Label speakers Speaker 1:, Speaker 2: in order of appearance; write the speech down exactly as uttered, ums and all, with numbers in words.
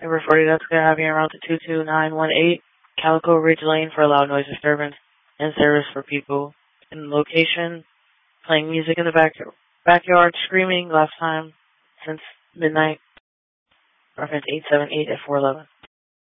Speaker 1: Number forty, that's going to have you en route to two two nine one eight Calico Ridge Lane for loud noise disturbance and service for people in location. Playing music in the back backyard, screaming last time since midnight. Reference eight seven eight at four eleven.